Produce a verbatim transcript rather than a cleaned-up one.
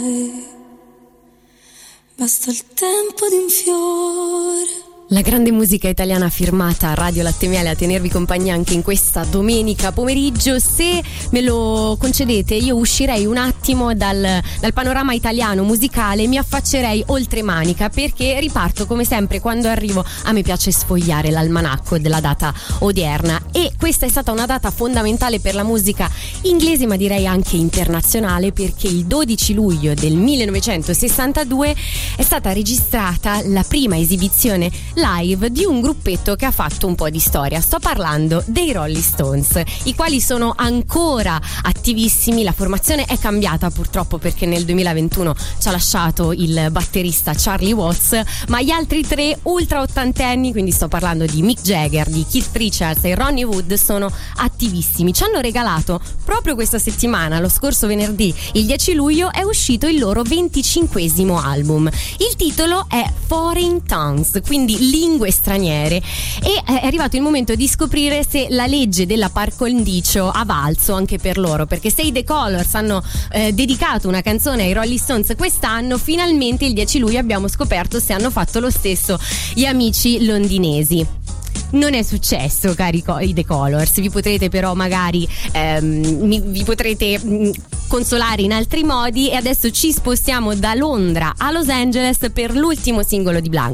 Basta il tempo di un fiore. La grande musica italiana firmata Radio Latte Miele a tenervi compagnia anche in questa domenica pomeriggio. Se me lo concedete, io uscirei un attimo dal, dal panorama italiano musicale, mi affaccerei oltre manica, perché riparto come sempre quando arrivo. A me piace sfogliare l'almanacco della data odierna, e questa è stata una data fondamentale per la musica inglese, ma direi anche internazionale, perché il dodici luglio del millenovecentosessantadue è stata registrata la prima esibizione live di un gruppetto che ha fatto un po' di storia. Sto parlando dei Rolling Stones, i quali sono ancora attivissimi. La formazione è cambiata purtroppo, perché nel duemilaventuno ci ha lasciato il batterista Charlie Watts, ma gli altri tre ultra ottantenni, quindi sto parlando di Mick Jagger, di Keith Richards e Ronnie Wood, sono attivissimi. Ci hanno regalato proprio questa settimana, lo scorso venerdì, il dieci luglio, è uscito il loro venticinquesimo album. Il titolo è Foreign Tongues, quindi lingue straniere, e è arrivato il momento di scoprire se la legge della par condicio ha valso anche per loro, perché se i The Colors hanno eh, dedicato una canzone ai Rolling Stones quest'anno, finalmente il dieci luglio abbiamo scoperto se hanno fatto lo stesso gli amici londinesi. Non è successo, cari co- i The Colors. Vi potrete però magari ehm, mi, vi potrete mh, consolare in altri modi, e adesso ci spostiamo da Londra a Los Angeles per l'ultimo singolo di Blanca.